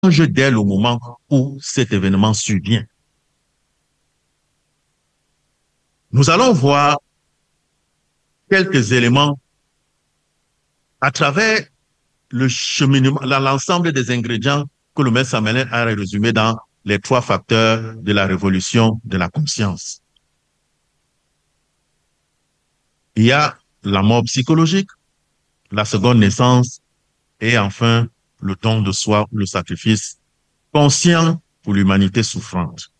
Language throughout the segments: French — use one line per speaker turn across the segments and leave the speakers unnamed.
dès le moment où cet événement survient. Nous allons voir quelques éléments à travers le cheminement, l'ensemble des ingrédients que le maître Samelin a résumé dans les 3 facteurs de la révolution de la conscience. Il y a la mort psychologique, la seconde naissance et enfin le don de soi, le sacrifice conscient pour l'humanité souffrante.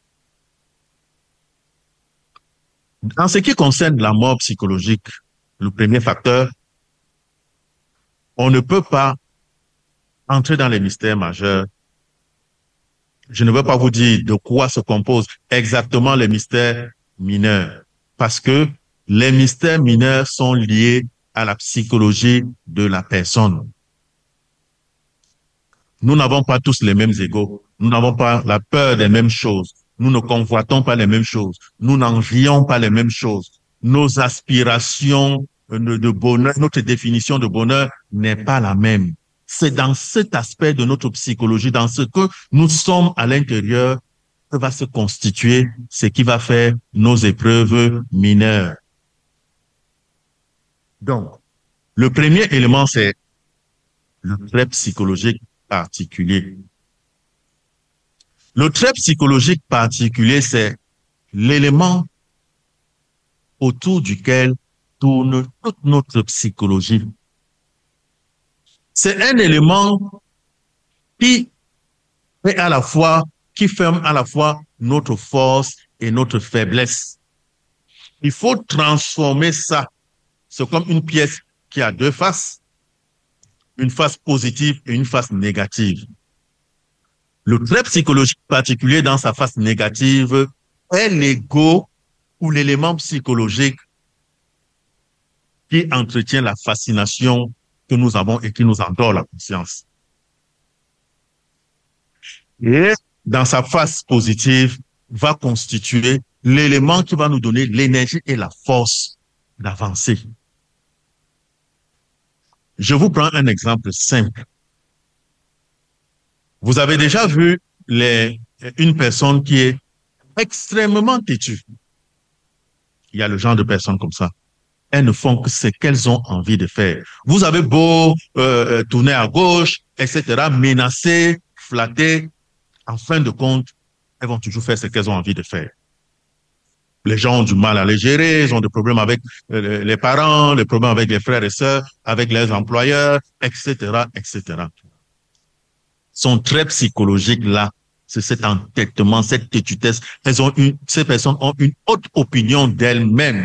En ce qui concerne la mort psychologique, le premier facteur, on ne peut pas entrer dans les mystères majeurs. Je ne veux pas vous dire de quoi se composent exactement les mystères mineurs, parce que les mystères mineurs sont liés à la psychologie de la personne. Nous n'avons pas tous les mêmes égos. Nous n'avons pas la peur des mêmes choses. Nous ne convoitons pas les mêmes choses. Nous n'envions pas les mêmes choses. Nos aspirations de bonheur, notre définition de bonheur n'est pas la même. C'est dans cet aspect de notre psychologie, dans ce que nous sommes à l'intérieur, que va se constituer ce qui va faire nos épreuves mineures. Donc, le premier élément, c'est le trait psychologique particulier. Le trait psychologique particulier, c'est l'élément autour duquel tourne toute notre psychologie. C'est un élément qui est à la fois, qui ferme à la fois notre force et notre faiblesse. Il faut transformer ça. C'est comme une pièce qui a 2 faces, une face positive et une face négative. Le trait psychologique particulier dans sa face négative est l'ego ou l'élément psychologique qui entretient la fascination que nous avons et qui nous endort la conscience. Et dans sa face positive va constituer l'élément qui va nous donner l'énergie et la force d'avancer. Je vous prends un exemple simple. Vous avez déjà vu une personne qui est extrêmement têtue. Il y a le genre de personnes comme ça. Elles ne font que ce qu'elles ont envie de faire. Vous avez beau tourner à gauche, etc., menacer, flatter, en fin de compte, elles vont toujours faire ce qu'elles ont envie de faire. Les gens ont du mal à les gérer, ils ont des problèmes avec les parents, des problèmes avec les frères et sœurs, avec les employeurs, etc., etc. Son trait psychologique là, c'est cet entêtement, cette têtutesse. Ces personnes ont une haute opinion d'elles-mêmes.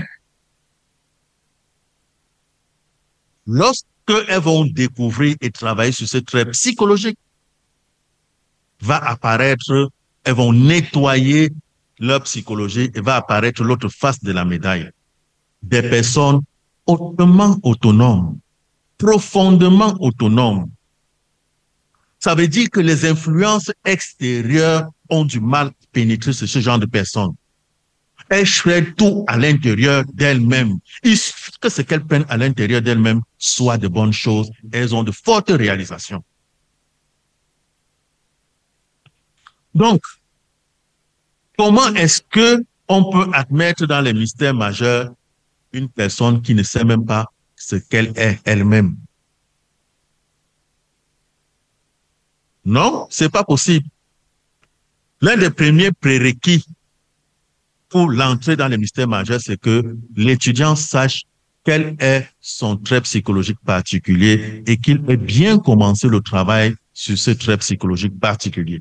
Lorsqu'elles vont découvrir et travailler sur ce trait psychologique, va apparaître, elles vont nettoyer leur psychologie et va apparaître l'autre face de la médaille. Des personnes hautement autonomes, profondément autonomes. Ça veut dire que les influences extérieures ont du mal à pénétrer ce genre de personnes. Elles cherchent tout à l'intérieur d'elles-mêmes. Il suffit que ce qu'elles prennent à l'intérieur d'elles-mêmes soit de bonnes choses. Elles ont de fortes réalisations. Donc, comment est-ce que on peut admettre dans les mystères majeurs une personne qui ne sait même pas ce qu'elle est elle-même? Non, c'est pas possible. L'un des premiers prérequis pour l'entrée dans les mystères majeurs, c'est que l'étudiant sache quel est son trait psychologique particulier et qu'il ait bien commencé le travail sur ce trait psychologique particulier.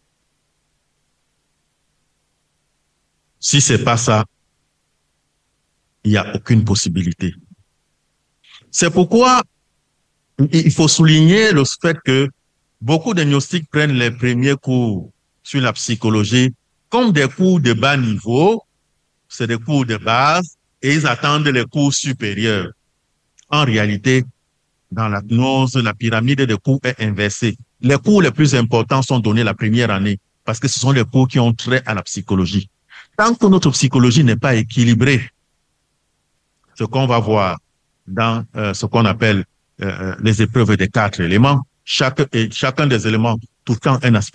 Si c'est pas ça, il n'y a aucune possibilité. C'est pourquoi il faut souligner le fait que beaucoup de gnostiques prennent les premiers cours sur la psychologie comme des cours de bas niveau, c'est des cours de base, et ils attendent les cours supérieurs. En réalité, dans la gnose, la pyramide des cours est inversée. Les cours les plus importants sont donnés la première année, parce que ce sont les cours qui ont trait à la psychologie. Tant que notre psychologie n'est pas équilibrée, ce qu'on va voir dans ce qu'on appelle les épreuves des 4 éléments, chacun des éléments touchant un aspect